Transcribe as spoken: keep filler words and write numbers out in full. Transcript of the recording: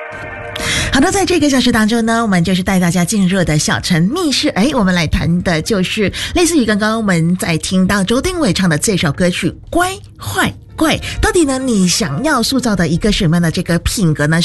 好的，在这个小时当中呢，我们就是带大家进入的小城密室。哎，我们来谈的就是类似于刚刚我们在听到周定伟唱的这首歌曲《乖坏怪》，到底呢你想要塑造的一个什么样的这个品格呢？